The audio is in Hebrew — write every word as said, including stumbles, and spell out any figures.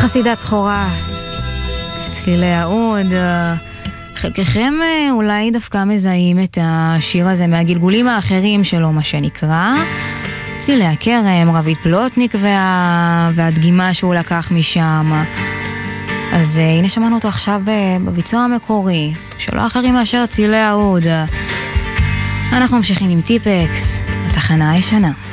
חסידת סחורה, צלילי העוד. חלקכם אולי דווקא מזהים את השיר הזה מהגלגולים האחרים שלו, מה שנקרא צלילי הכרם, רבית פלוטניק וה... והדגימה שהוא לקח משם. אז הנה שמענו אותו עכשיו בביצוע המקורי, שלא אחרים מאשר צלילי העוד. אנחנו ממשיכים עם טיפקס, התחנה הישנה.